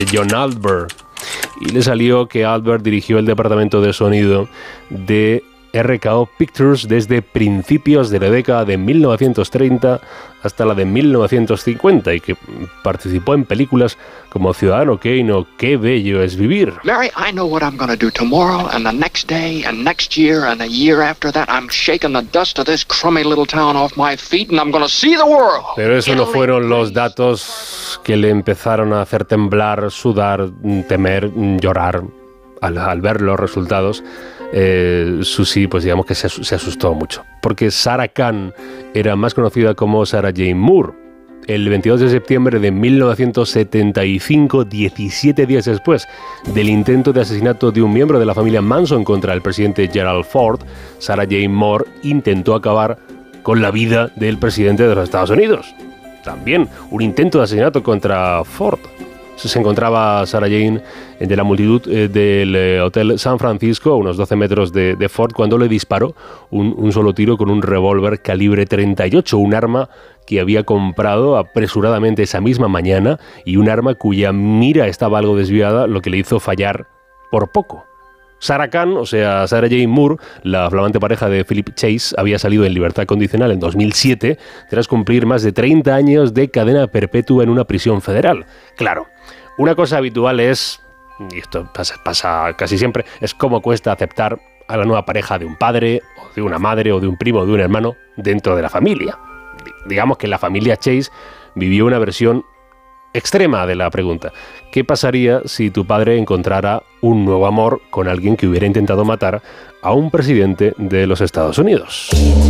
John Albert. Y le salió que Albert dirigió el departamento de sonido de RKO Pictures desde principios de la década de 1930 hasta la de 1950 y que participó en películas como Ciudadano Kane o Qué bello es vivir. Mary, I know what I'm going to do tomorrow and the next day and next year and a year after that. I'm shaking the dust of this crummy little town off my feet and I'm going to see the world. Pero eso no fueron los datos que le empezaron a hacer temblar, sudar, temer, llorar al ver los resultados. Susie, pues digamos que se asustó mucho, porque Sarah Khan era más conocida como Sarah Jane Moore. El 22 de septiembre de 1975, 17 días después del intento de asesinato de un miembro de la familia Manson contra el presidente Gerald Ford, Sarah Jane Moore intentó acabar con la vida del presidente de los Estados Unidos. También un intento de asesinato contra Ford. Se encontraba Sarah Jane entre la multitud del Hotel San Francisco, a unos 12 metros de Ford, cuando le disparó un solo tiro con un revólver calibre 38, un arma que había comprado apresuradamente esa misma mañana y un arma cuya mira estaba algo desviada, lo que le hizo fallar por poco. Sarah Khan, o sea, Sarah Jane Moore, la flamante pareja de Philip Chase, había salido en libertad condicional en 2007 tras cumplir más de 30 años de cadena perpetua en una prisión federal. Claro, una cosa habitual es, y esto pasa casi siempre, es cómo cuesta aceptar a la nueva pareja de un padre, o de una madre, o de un primo, o de un hermano dentro de la familia. Digamos que la familia Chase vivió una versión extrema de la pregunta. ¿Qué pasaría si tu padre encontrara un nuevo amor con alguien que hubiera intentado matar a un presidente de los Estados Unidos?